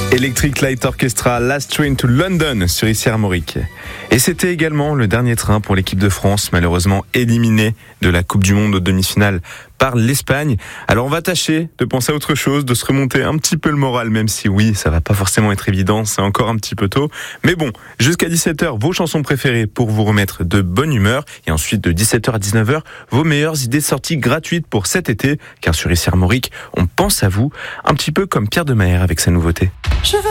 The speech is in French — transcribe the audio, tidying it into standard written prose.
Electric Light Orchestra, Last Train to London sur ICI Armorique. Et c'était également le dernier train pour l'équipe de France, malheureusement éliminée de la Coupe du Monde aux demi-finales par l'Espagne. Alors on va tâcher de penser à autre chose, de se remonter un petit peu le moral, même si oui, ça va pas forcément être évident, c'est encore un petit peu tôt. Mais bon, jusqu'à 17h, vos chansons préférées pour vous remettre de bonne humeur. Et ensuite de 17h à 19h, vos meilleures idées sorties gratuites pour cet été. Car sur ICI Armorique, on pense à vous, un petit peu comme Pierre Demahère avec sa nouveauté.